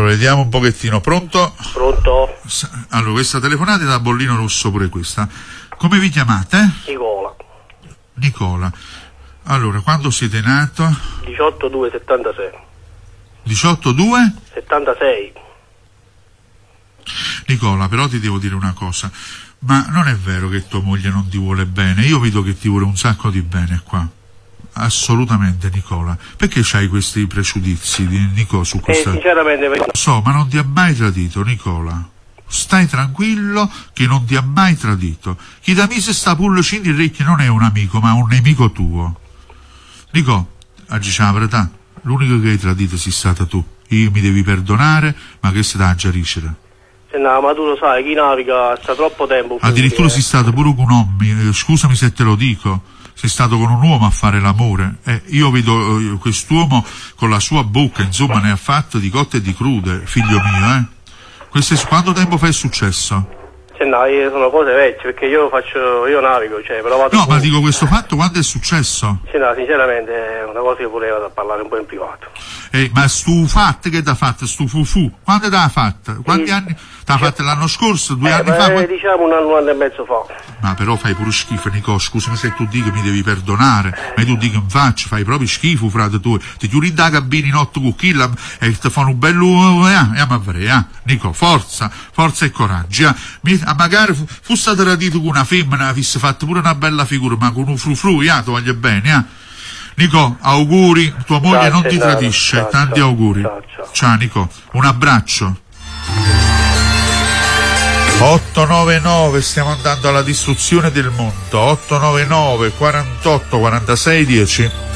Allora, vediamo un pochettino. Pronto? Pronto? Allora, questa telefonata è da Bollino Rosso pure questa. Come vi chiamate? Nicola. Allora, quando siete nato? 18/2/76. 18/2? Nicola, però ti devo dire una cosa. Ma non è vero che tua moglie non ti vuole bene? Io vedo che ti vuole un sacco di bene qua. Assolutamente, Nicola. Perché c'hai questi pregiudizi, Nico, su questa... Sinceramente... So, ma non ti ha mai tradito, Nicola. Stai tranquillo che non ti ha mai tradito. Chi da mise sta pullo in orecchie non è un amico, ma un nemico tuo. Nico, oggi c'è la verità. L'unico che hai tradito sei stata tu. Io mi devi perdonare, ma che si dà a giaricere? No, ma tu lo sai, chi naviga sta troppo tempo. Addirittura sei stato pure con un uomo, scusami se te lo dico, sei stato con un uomo a fare l'amore. Io vedo quest'uomo con la sua bocca, insomma, ne ha fatto di cotte e di crude, figlio mio, quanto tempo fa è successo? No, sono cose vecchie, perché io navigo, però vado... No, ma dico, questo fatto quando è successo? No, sinceramente è una cosa che volevo da parlare un po' in privato. Ma stu fatto che t'ha fatto, stu fufu, quando t'ha fatta? Quanti anni? T'ha fatta l'anno scorso, 2 anni fa? Diciamo un anno e mezzo fa. Ma però fai pure schifo, Nico, scusami se tu dici che mi devi perdonare, ma tu dici che mi faccio, fai proprio schifo, frate tu. Ti chiudi da cabina in 8 cucchilla e ti fanno un bello... Nico, forza e coraggio, magari fu stato radito con una femmina, avesse fatto pure una bella figura, ma con un frufru, ti voglio bene, Nico, auguri, tua moglie non ti tradisce, tanti auguri. Ciao Nico, un abbraccio. 899, stiamo andando alla distruzione del mondo. 899 48 46 10.